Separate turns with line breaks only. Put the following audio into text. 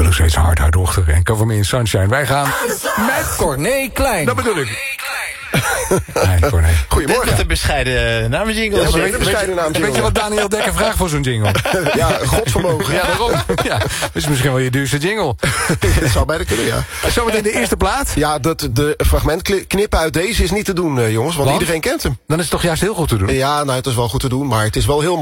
nog steeds hardrochter en Cover Me in Sunshine. Wij gaan met
Corné Klein.
Dat bedoel ik. Nee, Corné.
Goedemorgen. Met een bescheiden namenjingle.
Ja, weet je wat Daniel Dekker vraagt voor zo'n jingle?
Ja, godsvermogen.
Ja, daarom. Ja, dat is misschien wel je duurste jingle.
Dat zou bijna kunnen, ja.
Zometeen de eerste plaat.
Ja, de fragment knippen uit deze is niet te doen, jongens. Want iedereen kent hem.
Dan is het toch juist heel goed te doen?
Ja, nou, het is wel goed te doen, maar het is wel heel